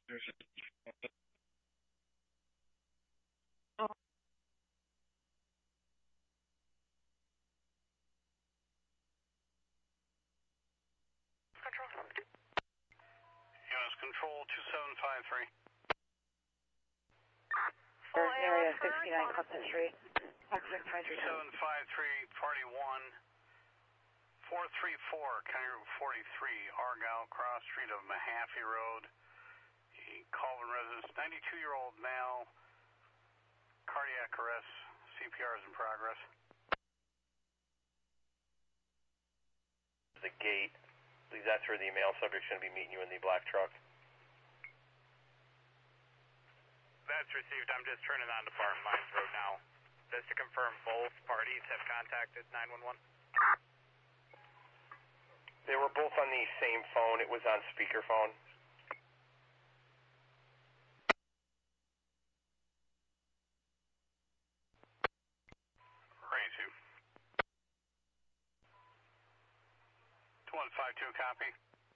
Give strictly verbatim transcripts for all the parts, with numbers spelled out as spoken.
U S Control two seven five three. Full area sixty-nine Clemson Street. two seven five three, Party one. four three four, County Route forty-three, Argyle, cross street of Mahaffey Road. Colvin residence, ninety-two-year-old male, cardiac arrest, C P R is in progress. The gate, I believe that's where the male subject's going to be meeting you in the black truck. That's received. I'm just turning on to Barton Mines Road now. Just to confirm, both parties have contacted nine one one? They were both on the same phone. It was on speakerphone. Range two. two one five two, copy.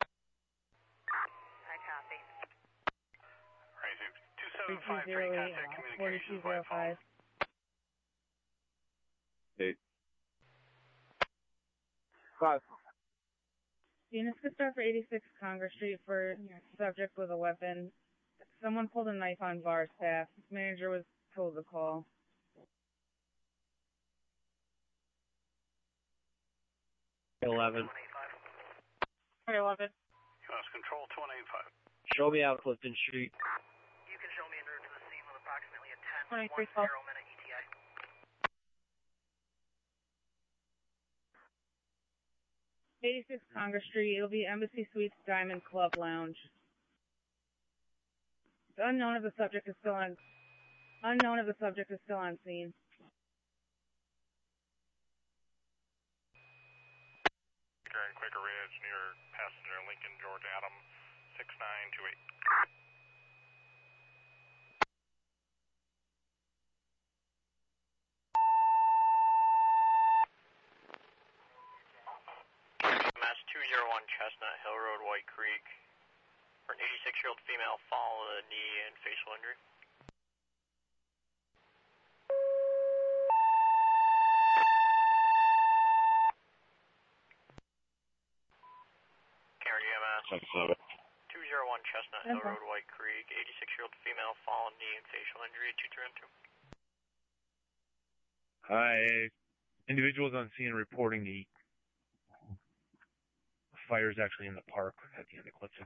I copy. Range two. two seven five three, contact communications by phone. Eight. Five. Venus Christopher, eighty-six Congress Street for subject with a weapon. Someone pulled a knife on Bar's path. Manager was told to call. eleven. eleven. U S Control two one eight five. Show me out Clifton Street. You can show me en route to the scene with approximately a ten twenty-three minute E T I. eighty-six Congress Street. It'll be Embassy Suites Diamond Club Lounge. The unknown of the subject is still on. Unknown of the subject is still on scene. In Quaker Ridge near passenger Lincoln George Adam six nine two eight. Mass two zero one Chestnut Hill Road, White Creek. For an eighty-six-year-old female, fall with a knee and facial injury. Karen, E M S. two zero one Chestnut Hill Road, White Creek. eighty-six-year-old female, fall, knee and facial injury. two three one two. Hi. Individuals on scene reporting the fire is actually in the park at the end of Clifton.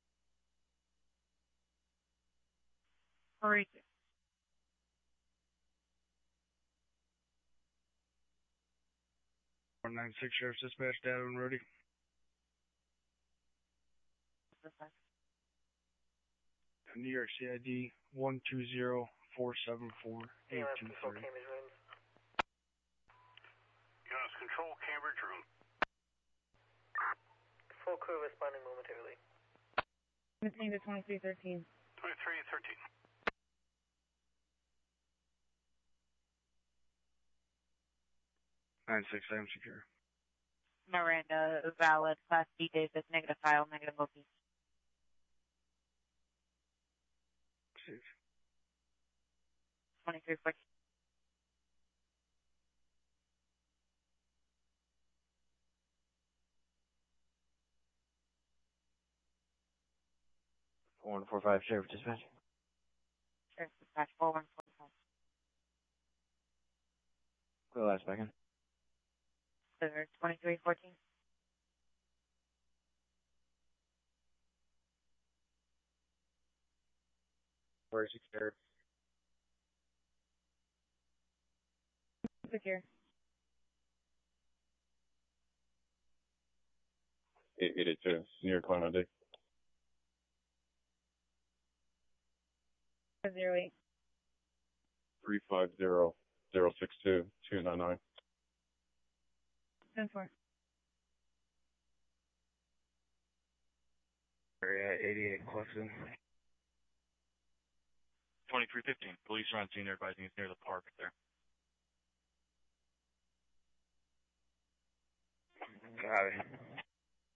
All right. one nine six Sheriff's Dispatch, data and ready. New York C I D one two zero four seven four eight two three. U S Control, Cambridge room. Full crew responding momentarily. Maintain to twenty-three thirteen. twenty-three thirteen. nine six, I am secure. Miranda, valid, Class B Davis, negative file, negative O P. Safe. twenty-three fourteen. four one four five, Sheriff Dispatch. Sheriff Dispatch, four one four five. Clear last second. Clear, twenty-three fourteen. Where's secure? Secure. eight eight two, near Clown D. Zero eight. three five zero zero six two two nine nine. ten four. Area eighty-eight, Clifton. twenty-three fifteen. Police are on scene. Everybody's near the park there. Got it.